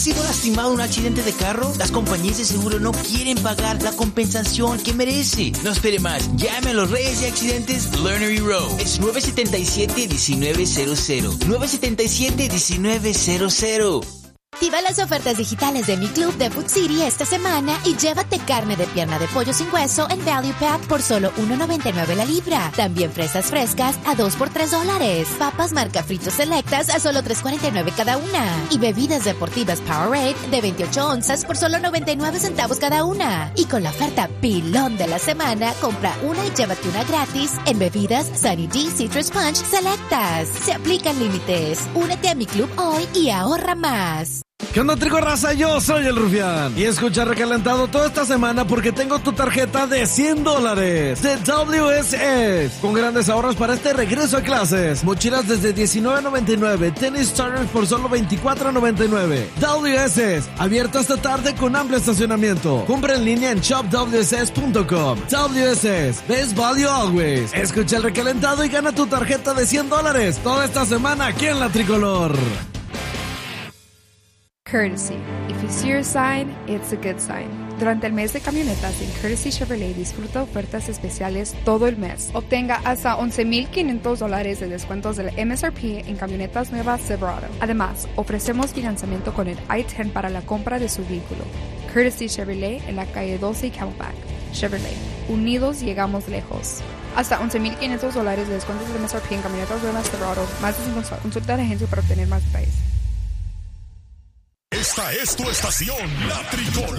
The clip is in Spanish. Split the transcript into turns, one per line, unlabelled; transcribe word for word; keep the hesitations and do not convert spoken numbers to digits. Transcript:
¿Has sido lastimado en un accidente de carro? Las compañías de seguro no quieren pagar la compensación que merece. No espere más. Llame a los Reyes de Accidentes Lernery Row. Es nueve siete siete, uno nueve cero cero. nueve siete siete, uno nueve cero cero.
Activa las ofertas digitales de Mi Club de Food City esta semana y llévate carne de pierna de pollo sin hueso en Value Pack por solo uno noventa y nueve la libra. También fresas frescas a dos por tres dólares. Papas marca Fritos Selectas a solo tres cuarenta y nueve cada una. Y bebidas deportivas Powerade de veintiocho onzas por solo noventa y nueve centavos cada una. Y con la oferta pilón de la semana, compra una y llévate una gratis en bebidas Sunny D Citrus Punch Selectas. Se aplican límites. Únete a Mi Club hoy y ahorra más.
¿Qué onda, trigo raza? Yo soy el Rufián. Y escucha Recalentado toda esta semana porque tengo tu tarjeta de cien dólares de W S S. Con grandes ahorros para este regreso a clases. Mochilas desde diecinueve noventa y nueve. Tennis starters por solo veinticuatro noventa y nueve. W S S. Abierto esta tarde con amplio estacionamiento. Compra en línea en shop w s s punto com. W S S. Best value always. Escucha el Recalentado y gana tu tarjeta de cien dólares toda esta semana aquí en La Tricolor.
Courtesy. If you see your sign, it's a good sign. Durante el mes de camionetas en Courtesy Chevrolet disfruta ofertas especiales todo el mes. Obtenga hasta once mil quinientos dólares de descuentos del M S R P en camionetas nuevas Silverado. Además, ofrecemos financiamiento con el I diez para la compra de su vehículo. Courtesy Chevrolet en la calle doce y Camelback. Chevrolet. Unidos llegamos lejos. Hasta once mil quinientos dólares de descuentos del M S R P en camionetas nuevas Silverado. Más de cinco Consulta a la agencia para obtener más detalles.
Esta es tu estación, La Tricolor.